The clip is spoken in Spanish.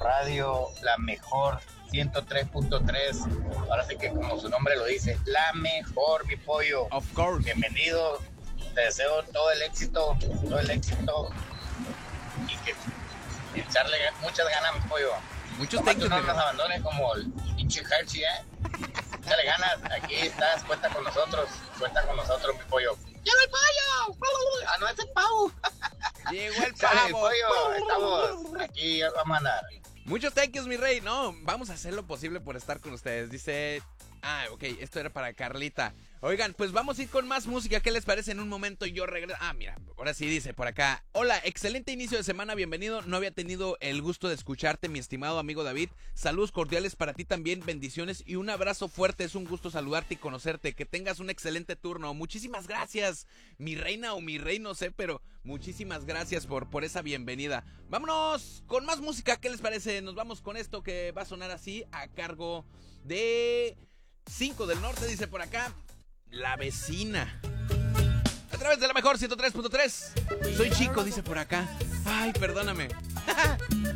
radio, la mejor 103.3. Ahora sí que como su nombre lo dice, la mejor, mi pollo. Of course. Bienvenido. Te deseo todo el éxito y que echarle muchas ganas, mi pollo. Muchos Nomás thanks, tú no mi nos rey. abandones como el pinche Hershey, Échale ganas, aquí estás, cuenta con nosotros, mi pollo. ¡Llegó el pollo! ¡Ah, no, es el pavo! Llegó el ¡Sale el pavo. pollo! Estamos aquí, vamos a andar. Muchos thank yous, mi rey. No, vamos a hacer lo posible por estar con ustedes. Dice... ok, esto era para Carlita. Oigan, pues vamos a ir con más música. ¿Qué les parece? En un momento yo regreso. Mira, ahora sí dice por acá. Hola, excelente inicio de semana, bienvenido. No había tenido el gusto de escucharte, mi estimado amigo David. Saludos cordiales para ti también, bendiciones y un abrazo fuerte. Es un gusto saludarte y conocerte. Que tengas un excelente turno. Muchísimas gracias, mi reina o mi rey, no sé, pero muchísimas gracias por esa bienvenida. Vámonos con más música. ¿Qué les parece? Nos vamos con esto que va a sonar así a cargo de 5 del Norte, dice por acá. La vecina. A través de la mejor 103.3. Soy chico, dice por acá. Ay, perdóname.